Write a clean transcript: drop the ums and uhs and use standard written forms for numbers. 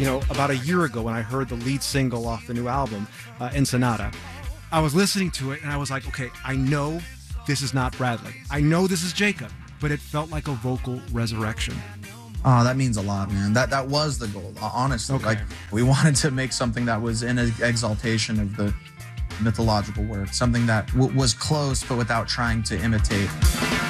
about a year ago when I heard the lead single off the new album, Ensenada. I was listening to it and I was like, okay, I know this is not Bradley. I know this is Jacob, but it felt like a vocal resurrection. Oh, that means a lot, man. That was the goal, honestly. Okay. Like, we wanted to make something that was in exaltation of the mythological work, something that was close but without trying to imitate.